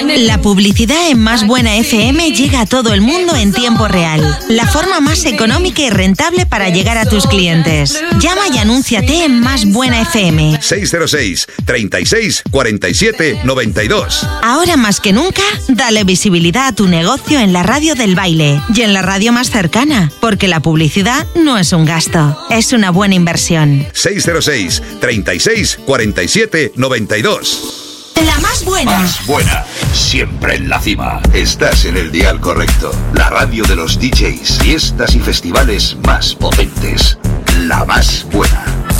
La publicidad en Más Buena FM llega a todo el mundo en tiempo real. La forma más económica y rentable para llegar a tus clientes. Llama y anúnciate en Más Buena FM. 606 36 47 92. Ahora más que nunca, dale visibilidad a tu negocio en la radio del baile y en la radio más cercana, porque la publicidad no es un gasto, es una buena inversión. 606 36 47 92. La más buena. Más buena. Siempre en la cima. Estás en el dial correcto. La radio de los DJs, fiestas y festivales más potentes. La más buena.